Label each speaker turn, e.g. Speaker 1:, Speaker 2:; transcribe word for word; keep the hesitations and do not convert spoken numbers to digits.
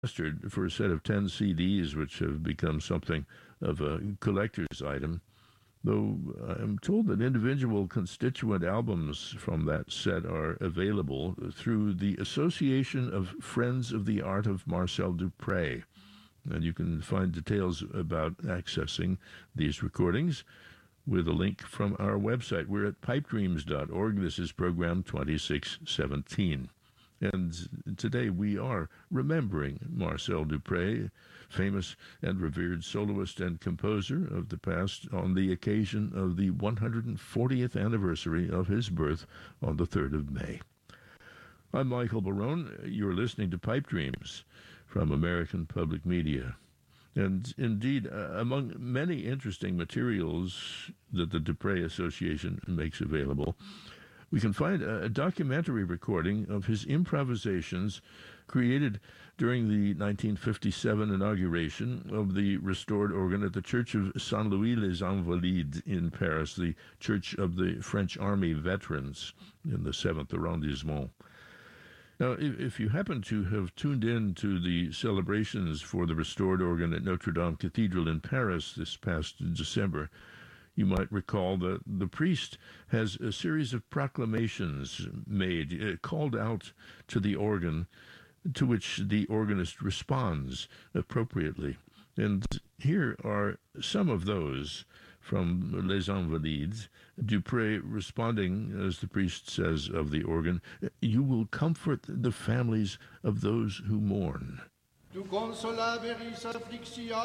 Speaker 1: for a set of ten C Ds, which have become something of a collector's item, though I'm told that individual constituent albums from that set are available through the Association of Friends of the Art of Marcel Dupré. And you can find details about accessing these recordings with a link from our website. We're at pipe dreams dot org. This is program twenty-six seventeen. And today we are remembering Marcel Dupré, famous and revered soloist and composer of the past, on the occasion of the one hundred fortieth anniversary of his birth on the third of May. I'm Michael Barone. You're listening to Pipe Dreams from American Public Media. And indeed, uh, among many interesting materials that the Dupré Association makes available, we can find a documentary recording of his improvisations created during the nineteen fifty-seven inauguration of the restored organ at the Church of Saint-Louis-les-Invalides in Paris, the Church of the French Army Veterans in the seventh arrondissement. Now, if you happen to have tuned in to the celebrations for the restored organ at Notre Dame Cathedral in Paris this past December, you might recall that the priest has a series of proclamations made, uh, called out to the organ, to which the organist responds appropriately. And here are some of those from Les Invalides. Dupré responding, as the priest says of the organ, "You will comfort the families of those who mourn."